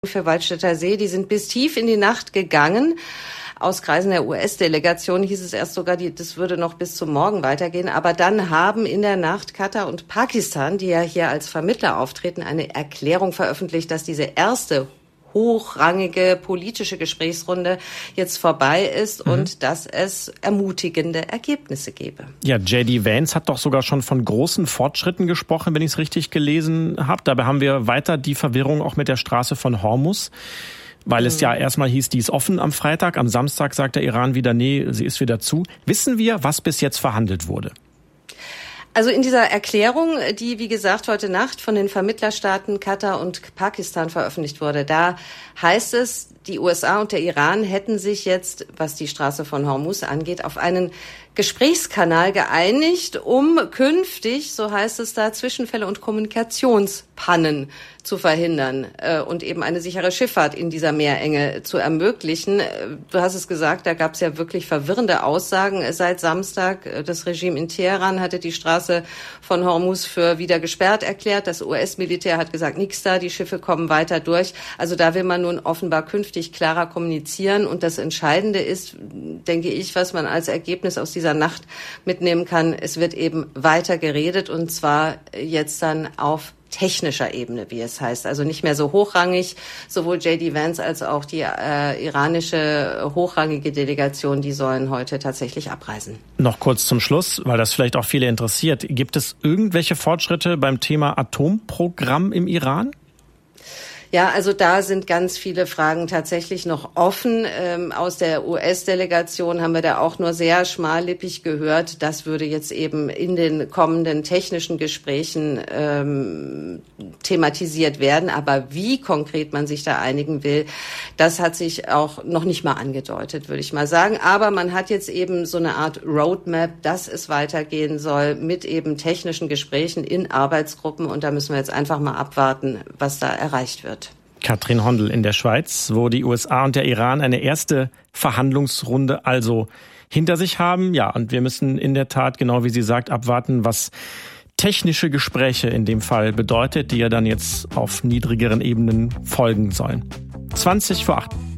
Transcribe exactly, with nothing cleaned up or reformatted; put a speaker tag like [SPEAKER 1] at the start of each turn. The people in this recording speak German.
[SPEAKER 1] für Waldstätter See, die sind bis tief in die Nacht gegangen. Aus Kreisen der U S-Delegation hieß es erst sogar, die, das würde noch bis zum Morgen weitergehen. Aber dann haben in der Nacht Katar und Pakistan, die ja hier als Vermittler auftreten, eine Erklärung veröffentlicht, dass diese erste hochrangige politische Gesprächsrunde jetzt vorbei ist mhm. und dass es ermutigende Ergebnisse gebe.
[SPEAKER 2] Ja, J D Vance hat doch sogar schon von großen Fortschritten gesprochen, wenn ich es richtig gelesen habe. Dabei haben wir weiter die Verwirrung auch mit der Straße von Hormuz. Weil es ja erstmal hieß, die ist offen am Freitag. Am Samstag sagt der Iran wieder, nee, sie ist wieder zu. Wissen wir, was bis jetzt verhandelt wurde?
[SPEAKER 1] Also in dieser Erklärung, die, wie gesagt, heute Nacht von den Vermittlerstaaten Katar und Pakistan veröffentlicht wurde, da heißt es, die U S A und der Iran hätten sich jetzt, was die Straße von Hormuz angeht, auf einen Gesprächskanal geeinigt, um künftig, so heißt es da, Zwischenfälle und Kommunikationspannen zu verhindern äh, und eben eine sichere Schifffahrt in dieser Meerenge zu ermöglichen. Du hast es gesagt, da gab es ja wirklich verwirrende Aussagen seit Samstag. Das Regime in Teheran hatte die Straße von Hormuz für wieder gesperrt erklärt. Das U S-Militär hat gesagt, nix da, die Schiffe kommen weiter durch. Also da will man nun offenbar künftig klarer kommunizieren. Und das Entscheidende ist, denke ich, was man als Ergebnis aus dieser Nacht mitnehmen kann, es wird eben weiter geredet und zwar jetzt dann auf technischer Ebene, wie es heißt. Also nicht mehr so hochrangig. Sowohl J D Vance als auch die äh, iranische hochrangige Delegation, die sollen heute tatsächlich abreisen.
[SPEAKER 2] Noch kurz zum Schluss, weil das vielleicht auch viele interessiert. Gibt es irgendwelche Fortschritte beim Thema Atomprogramm im Iran?
[SPEAKER 1] Ja, also da sind ganz viele Fragen tatsächlich noch offen. Ähm, aus der U S-Delegation haben wir da auch nur sehr schmallippig gehört. Das würde jetzt eben in den kommenden technischen Gesprächen ähm, thematisiert werden. Aber wie konkret man sich da einigen will, das hat sich auch noch nicht mal angedeutet, würde ich mal sagen. Aber man hat jetzt eben so eine Art Roadmap, dass es weitergehen soll mit eben technischen Gesprächen in Arbeitsgruppen. Und da müssen wir jetzt einfach mal abwarten, was da erreicht wird.
[SPEAKER 2] Katrin Hondel in der Schweiz, wo die U S A und der Iran eine erste Verhandlungsrunde also hinter sich haben. Ja, und wir müssen in der Tat, genau wie sie sagt, abwarten, was technische Gespräche in dem Fall bedeutet, die ja dann jetzt auf niedrigeren Ebenen folgen sollen. zwanzig vor acht.